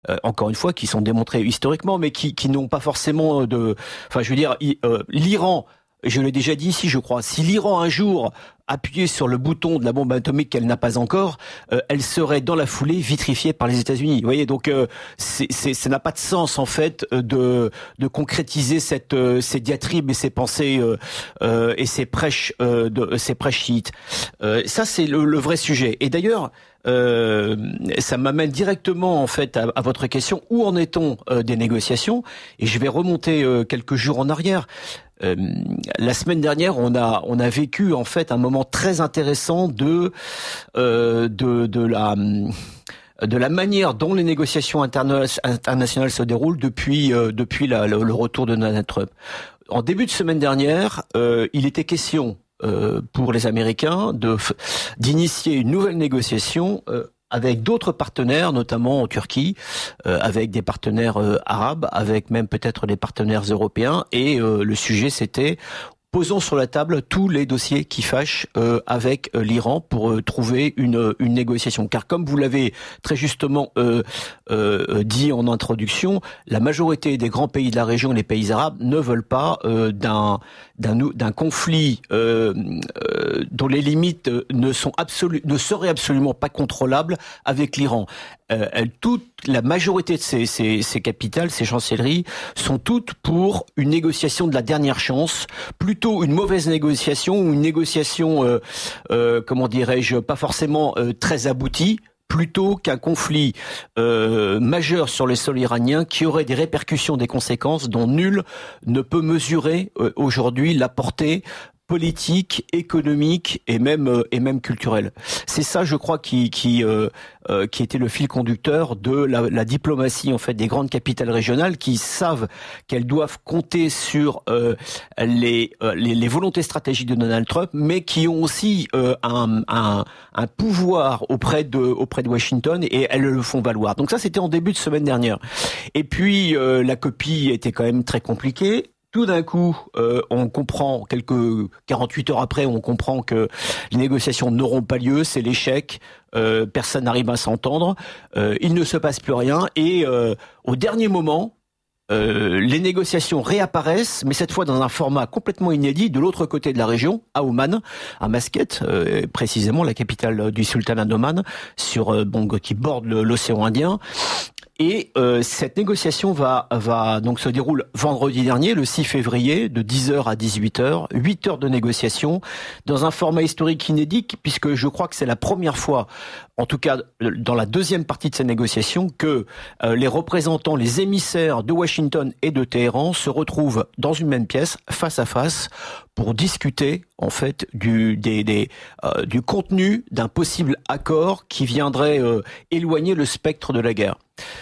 encore une fois, qui sont démontrés historiquement, mais qui n'ont pas forcément de... Enfin, je veux dire, l'Iran, je l'ai déjà dit ici, je crois, si l'Iran un jour appuyait sur le bouton de la bombe atomique qu'elle n'a pas encore, elle serait dans la foulée vitrifiée par les États-Unis. Vous voyez, donc ça n'a pas de sens en fait de concrétiser ces diatribes et ces pensées et ces prêches chiites. Ça, c'est le vrai sujet. Et d'ailleurs, ça m'amène directement en fait à votre question, où en est-on des négociations? Et je vais remonter quelques jours en arrière. La semaine dernière, on a vécu en fait un moment très intéressant de la manière dont les négociations internationales se déroulent depuis le retour de Donald Trump. En début de semaine dernière, il était question pour les Américains d'initier une nouvelle négociation avec d'autres partenaires, notamment en Turquie, avec des partenaires arabes, avec même peut-être des partenaires européens. Et le sujet, c'était posons sur la table tous les dossiers qui fâchent avec l'Iran pour trouver une négociation. Car comme vous l'avez très justement dit en introduction, la majorité des grands pays de la région, les pays arabes, ne veulent pas d'un conflit dont les limites ne seraient absolument pas contrôlables avec l'Iran. Toute la majorité de ces capitales, ces chancelleries, sont toutes pour une négociation de la dernière chance, plutôt une mauvaise négociation ou une négociation, comment dirais-je, pas forcément très aboutie, plutôt qu'un conflit majeur sur le sol iranien qui aurait des répercussions, des conséquences dont nul ne peut mesurer aujourd'hui la portée politique, économique et même culturelle. C'est ça, je crois, qui était le fil conducteur de la diplomatie en fait des grandes capitales régionales qui savent qu'elles doivent compter sur les volontés stratégiques de Donald Trump, mais qui ont aussi un pouvoir auprès de Washington et elles le font valoir. Donc ça, c'était en début de semaine dernière. Et puis la copie était quand même très compliquée. Tout d'un coup, on comprend, 48 heures après, on comprend que les négociations n'auront pas lieu, c'est l'échec, personne n'arrive à s'entendre, il ne se passe plus rien, et au dernier moment, les négociations réapparaissent, mais cette fois dans un format complètement inédit, de l'autre côté de la région, à Oman, à Mascate, précisément la capitale du sultanat d'Oman, qui borde l'océan Indien. Et cette négociation va donc se déroule vendredi dernier, le 6 février, de 10h à 18h, 8 heures de négociation, dans un format historique inédit, puisque je crois que c'est la première fois, en tout cas dans la deuxième partie de ces négociations, que les représentants, les émissaires de Washington et de Téhéran se retrouvent dans une même pièce, face à face, pour discuter en fait du contenu d'un possible accord qui viendrait éloigner le spectre de la guerre.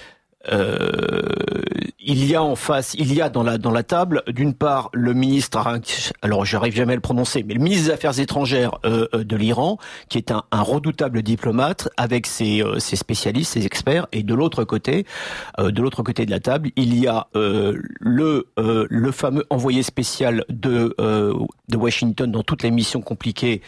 Il y a dans la table, d'une part, le ministre, alors j'arrive jamais à le prononcer, mais le ministre des Affaires étrangères de l'Iran, qui est un redoutable diplomate, avec ses spécialistes, ses experts, et de l'autre côté de la table, il y a le fameux envoyé spécial de Washington dans toutes les missions compliquées,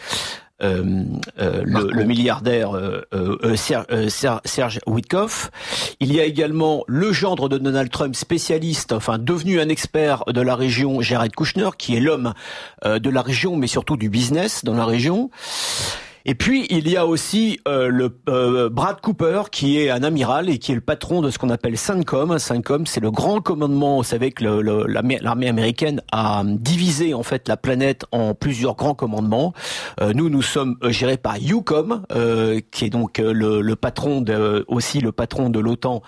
le milliardaire Serge Witkoff. Il y a également le gendre de Donald Trump, spécialiste, enfin devenu un expert de la région, Jared Kushner, qui est l'homme de la région, mais surtout du business dans la région. Et puis, il y a aussi Brad Cooper, qui est un amiral et qui est le patron de ce qu'on appelle CENTCOM. CENTCOM, c'est le grand commandement. Vous savez que l'armée américaine a divisé en fait la planète en plusieurs grands commandements. Nous sommes gérés par EUCOM, qui est donc le patron aussi le patron de l'OTAN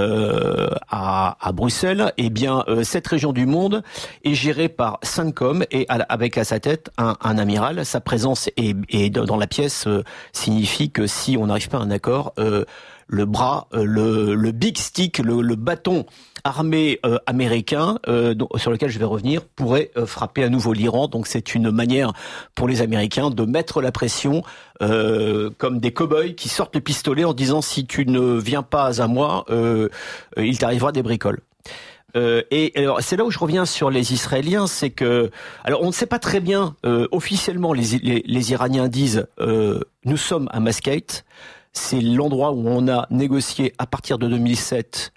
à Bruxelles. Et bien, cette région du monde est gérée par CENTCOM et avec à sa tête un amiral. Sa présence est dans la pièce signifie que si on n'arrive pas à un accord, le bras, le big stick, le bâton armé américain sur lequel je vais revenir pourrait frapper à nouveau l'Iran. Donc c'est une manière pour les Américains de mettre la pression comme des cow-boys qui sortent le pistolet en disant si tu ne viens pas à moi, il t'arrivera des bricoles. Et alors c'est là où je reviens sur les Israéliens, c'est que alors on ne sait pas très bien officiellement les Iraniens disent nous sommes à Mascate, c'est l'endroit où on a négocié à partir de 2007